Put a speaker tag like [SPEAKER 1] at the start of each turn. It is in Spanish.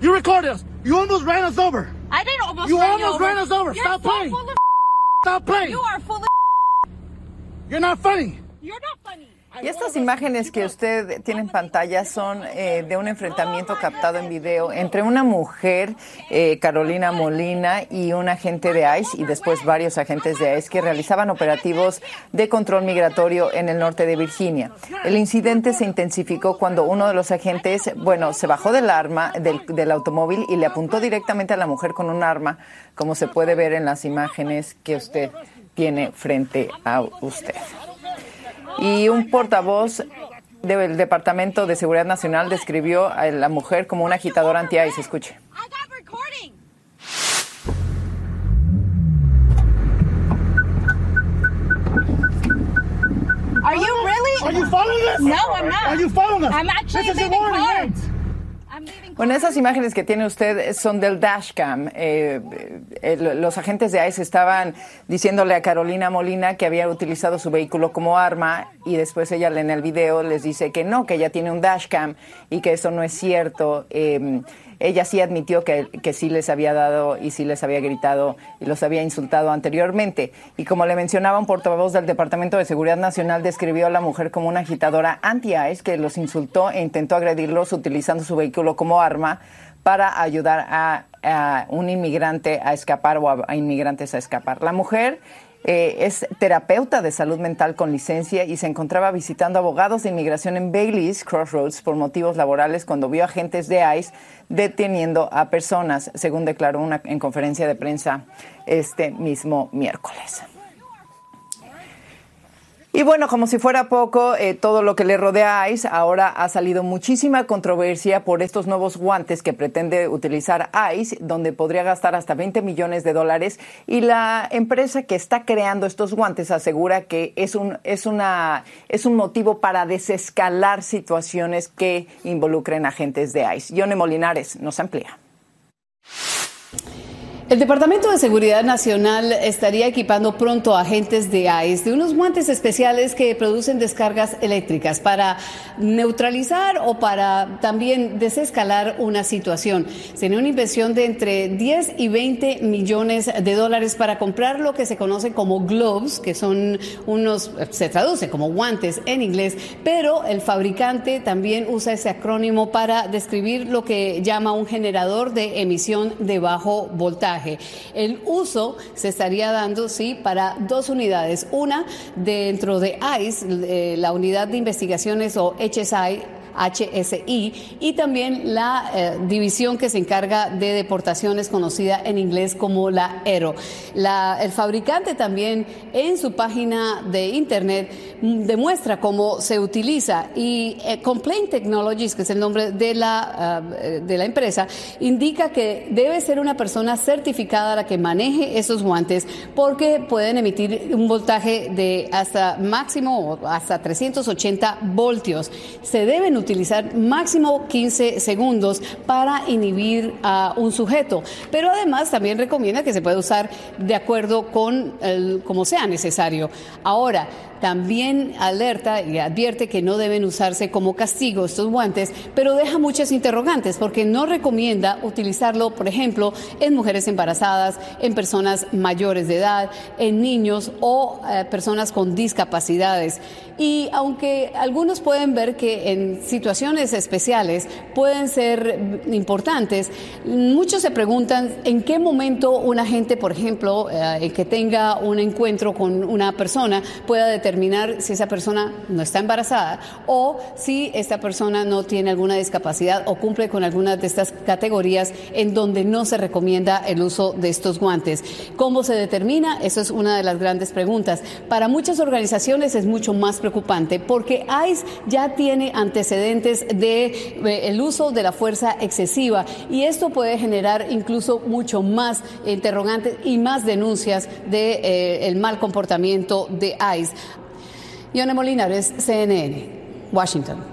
[SPEAKER 1] You recorded us. You almost ran us over.
[SPEAKER 2] I didn't almost
[SPEAKER 1] You
[SPEAKER 2] run
[SPEAKER 1] almost
[SPEAKER 2] you over.
[SPEAKER 1] ran us over.
[SPEAKER 2] You're
[SPEAKER 1] Stop
[SPEAKER 2] so
[SPEAKER 1] playing.
[SPEAKER 2] full of
[SPEAKER 1] Stop playing.
[SPEAKER 2] You are full of
[SPEAKER 1] You're not funny.
[SPEAKER 2] You're not funny.
[SPEAKER 3] Y estas imágenes que usted tiene en pantalla son de un enfrentamiento captado en video entre una mujer, Carolina Molina, y un agente de ICE, y después varios agentes de ICE que realizaban operativos de control migratorio en el norte de Virginia. El incidente se intensificó cuando uno de los agentes, se bajó del automóvil y le apuntó directamente a la mujer con un arma, como se puede ver en las imágenes que usted tiene frente a usted. Y un portavoz del Departamento de Seguridad Nacional describió a la mujer como una agitadora anti-ICE. Escuche.
[SPEAKER 2] Are you really?
[SPEAKER 1] Are you following us?
[SPEAKER 2] No, I'm not.
[SPEAKER 1] Are you following us?
[SPEAKER 2] I'm actually
[SPEAKER 1] This is a
[SPEAKER 2] leaving
[SPEAKER 1] warning,
[SPEAKER 2] cards.
[SPEAKER 1] man.
[SPEAKER 3] Bueno, esas imágenes que tiene usted son del dashcam. Los agentes de ICE estaban diciéndole a Carolina Molina que había utilizado su vehículo como arma, y después ella en el video les dice que no, que ella tiene un dashcam y que eso no es cierto. Ella sí admitió que sí les había dado y sí les había gritado y los había insultado anteriormente. Y como le mencionaba, un portavoz del Departamento de Seguridad Nacional describió a la mujer como una agitadora anti-ICE que los insultó e intentó agredirlos utilizando su vehículo como arma para ayudar a un inmigrante a escapar o a inmigrantes a escapar. La mujer es terapeuta de salud mental con licencia y se encontraba visitando abogados de inmigración en Bailey's Crossroads por motivos laborales cuando vio agentes de ICE deteniendo a personas, según declaró en conferencia de prensa este mismo miércoles. Y bueno, como si fuera poco, todo lo que le rodea a ICE, ahora ha salido muchísima controversia por estos nuevos guantes que pretende utilizar ICE, donde podría gastar hasta $20 millones, y la empresa que está creando estos guantes asegura que es un motivo para desescalar situaciones que involucren agentes de ICE. Yone Molinares nos amplía.
[SPEAKER 4] El Departamento de Seguridad Nacional estaría equipando pronto a agentes de ICE de unos guantes especiales que producen descargas eléctricas para neutralizar o para también desescalar una situación. Sería una inversión de entre 10 y 20 millones de dólares para comprar lo que se conoce como gloves, que son se traduce como guantes en inglés, pero el fabricante también usa ese acrónimo para describir lo que llama un generador de emisión de bajo voltaje. El uso se estaría dando, para dos unidades. Una dentro de ICE, la unidad de investigaciones o HSI, y también la división que se encarga de deportaciones, conocida en inglés como la ERO. El fabricante también en su página de internet demuestra cómo se utiliza, y Complaint Technologies, que es el nombre de la empresa, indica que debe ser una persona certificada la que maneje esos guantes, porque pueden emitir un voltaje de hasta máximo hasta 380 voltios. Se deben utilizar máximo 15 segundos para inhibir a un sujeto, pero además también recomienda que se pueda usar de acuerdo con como sea necesario. Ahora, también alerta y advierte que no deben usarse como castigo estos guantes, pero deja muchas interrogantes porque no recomienda utilizarlo, por ejemplo, en mujeres embarazadas, en personas mayores de edad, en niños o personas con discapacidades. Y aunque algunos pueden ver que en situaciones especiales pueden ser importantes, muchos se preguntan en qué momento un agente, por ejemplo, que tenga un encuentro con una persona, pueda determinar si esa persona no está embarazada o si esta persona no tiene alguna discapacidad o cumple con algunas de estas categorías en donde no se recomienda el uso de estos guantes. ¿Cómo se determina? Eso es una de las grandes preguntas. Para muchas organizaciones es mucho más preocupante porque ICE ya tiene antecedentes de el uso de la fuerza excesiva, y esto puede generar incluso mucho más interrogantes y más denuncias de el mal comportamiento de ICE. Yone Molinares, CNN, Washington.